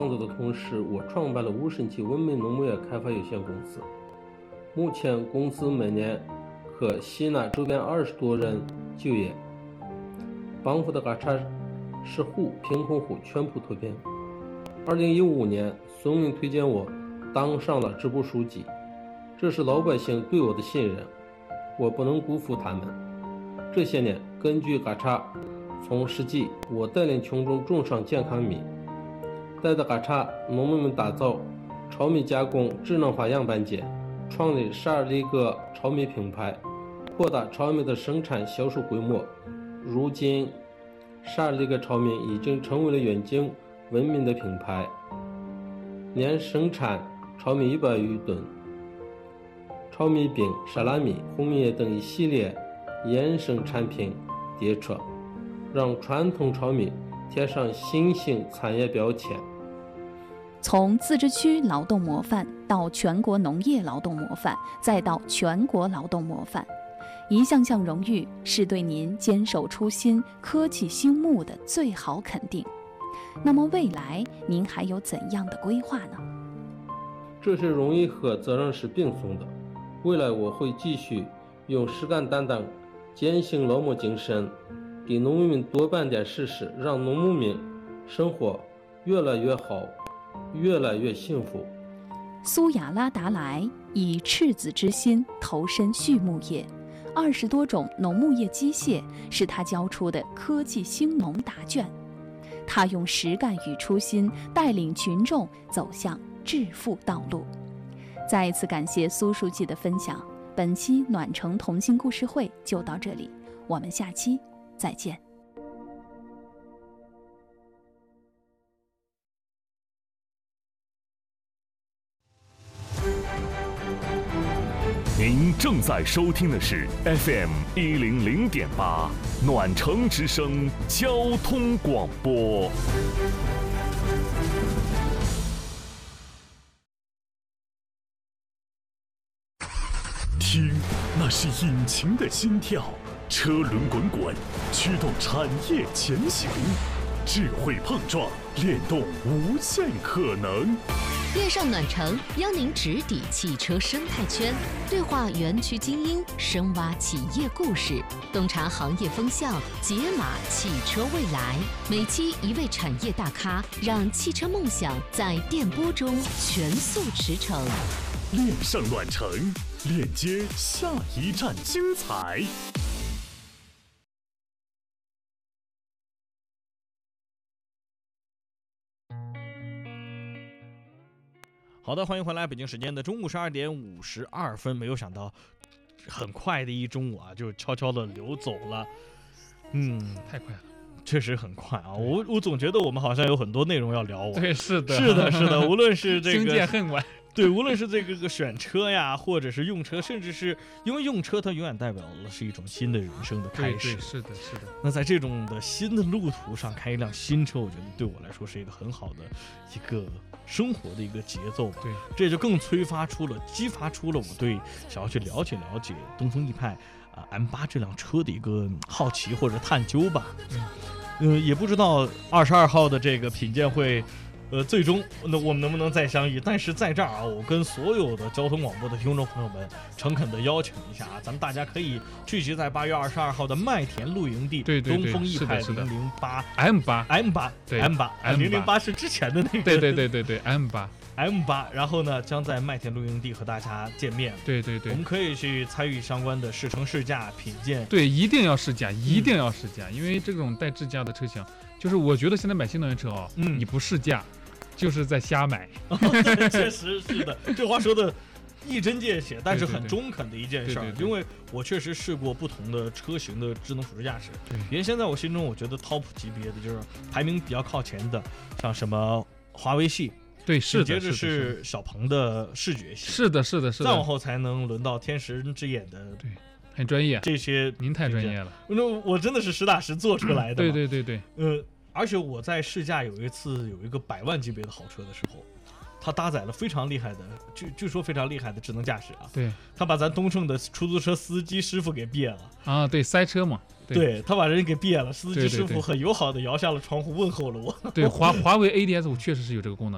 创作的同时，我创办了无神奇文明农牧业开发有限公司。目前公司每年可吸纳周边20多人就业。帮扶的嘎查是户贫困户全部脱贫。2015年，孙明推荐我当上了支部书记，这是老百姓对我的信任，我不能辜负他们。这些年，根据嘎查从实际，我带领群众种上健康米，带着嘎查农民们打造炒米加工智能化样板间，创立12个炒米品牌，扩大炒米的生产销售规模。如今12个炒米已经成为了远近闻名的品牌，年生产炒米100余吨。炒米饼、沙拉米、红米叶等一系列衍生产品列车，让传统炒米贴上新型产业标签。 从自治区劳动模范到全国农业劳动模范，再到全国劳动模范，一项项荣誉是对您坚守初心、科技兴牧的最好肯定。那么未来您还有怎样的规划呢？ 这些荣誉和责任是并重的。未来我会继续用实干担当、践行劳模精神，给农民们多办点实事，让农牧民生活越来越好，越来越幸福。 苏亚拉达莱以赤子之心投身畜牧业，20多种农牧业机械是他教出的科技兴农答卷。他用实干与初心带领群众走向致富道路。再一次感谢苏书记的分享，本期暖城同心故事会就到这里，我们下期再见。 您正在收听的是 FM 100.8暖城之声交通广播。听，那是引擎的心跳，车轮滚滚，驱动产业前行，智慧碰撞，联动无限可能。 夜上暖城邀您直抵汽车生态圈，对话园区精英，深挖企业故事，洞察行业风向，解码汽车未来。每期一位产业大咖，让汽车梦想在电波中全速驰骋。 恋上暖城，链接下一站精彩。 好的，欢迎回来。北京时间的中午12点52分，没有想到，很快的一中午啊，就悄悄的流走了。 太快了， 确实很快啊！我总觉得我们好像有很多内容要聊。 对，是的， 是的，无论是这个相见恨晚。 对，无论是这个选车呀，或者是用车，甚至是因为用车，它永远代表了是一种新的人生的开始。 对，是的。 那在这种的新的路途上开一辆新车，我觉得对我来说是一个很好的一个生活的一个节奏。 对， 这就更激发出了我对想要去了解东风奕派M8这辆车的一个好奇或者探究吧。也不知道22号的这个品鉴会。最终我们能不能再相遇？但是在这儿啊，我跟所有的交通广播的听众朋友们诚恳的邀请一下啊，咱们大家可以聚集在8月22号的麦田露营地， 对， 东风奕派008 M8， 对 M8 是之前的那个， 对 M8， 然后呢，将在麦田露营地和大家见面。 对， 我们可以去参与相关的试乘试驾品鉴。 对，一定要试驾，因为这种带智驾的车型，就是我觉得现在买新能源车你不试驾。就是在瞎买。 确实是的，这话说的一针见血，但是很中肯的一件事儿。因为我确实试过不同的车型的智能辅助驾驶，原先在我心中，我觉得 top 级别的就是排名比较靠前的，像什么华为系， 对，是的， 接着是小鹏的视觉系， 是的， 再往后才能轮到天使之眼的， 对，很专业， 这些您太专业了， 我真的是实打实做出来的。 对， 而且我在试驾有一次有一个100万级别的好车的时候，它搭载了非常厉害的，据说非常厉害的智能驾驶啊。 对， 他把咱东胜的出租车司机师傅给别了啊。对，塞车嘛。 对，他把人给别了，司机师傅很友好的摇下了窗户问候了我。 对，华为 ADS 5确实是有这个功能。